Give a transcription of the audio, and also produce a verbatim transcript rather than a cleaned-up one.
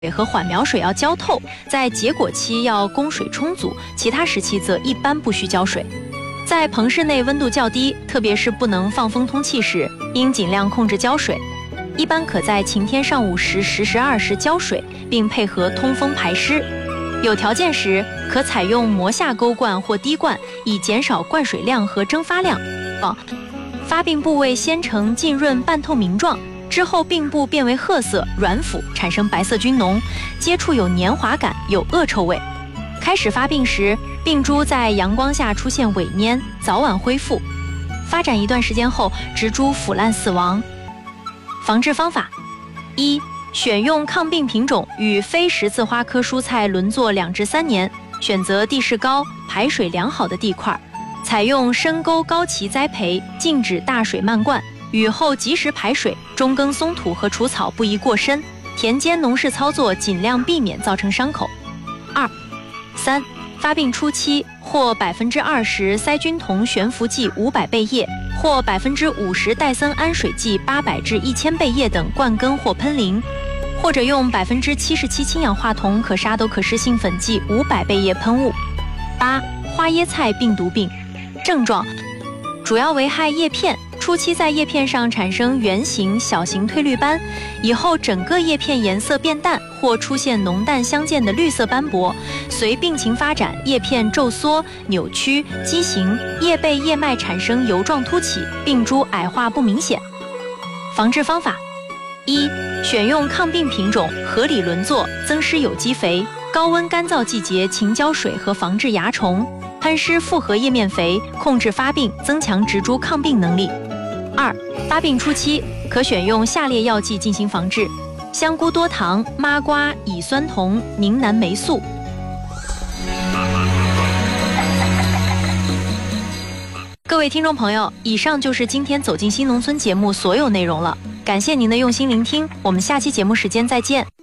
和缓苗水要浇透，在结果期要供水充足，其他时期则一般不需浇水。在棚室内温度较低，特别是不能放风通气时，应尽量控制浇水。一般可在晴天上午十时、十二时浇水，并配合通风排湿。有条件时，可采用磨下钩灌或滴灌，以减少灌水量和蒸发量。发病部位先呈浸润半透明状，之后病部变为褐色、软腐，产生白色菌脓，接触有黏滑感，有恶臭味。开始发病时，病株在阳光下出现萎蔫，早晚恢复。发展一段时间后，植株腐烂死亡。防治方法：一、选用抗病品种与非十字花科蔬菜轮作两至三年，选择地势高、排水良好的地块，采用深沟高畦栽培，禁止大水漫灌，雨后及时排水，中耕松土和除草不宜过深，田间农事操作尽量避免造成伤口。二、三、发病初期，或百分之二十塞菌酮悬浮剂五百倍液，或百分之五十戴森氨水剂八百至一千倍液等灌根或喷淋，或者用百分之七十七氢氧化铜可杀斗可施性粉剂五百倍液喷雾。八、花椰菜病毒病症状主要危害叶片，初期在叶片上产生圆形、小型褪绿斑，以后整个叶片颜色变淡或出现浓淡相间的绿色斑驳。随病情发展，叶片皱缩、扭曲、畸形，叶背叶脉产生油状凸起，病株矮化不明显。防治方法：一、选用抗病品种，合理轮作，增施有机肥，高温干燥季节勤浇水和防治蚜虫，喷施复合叶面肥，控制发病，增强植株抗病能力。二、发病初期可选用下列药剂进行防治：香菇多糖、麻瓜、乙酸酮、宁南霉素。各位听众朋友，以上就是今天走进新农村节目所有内容了，感谢您的用心聆听，我们下期节目时间再见。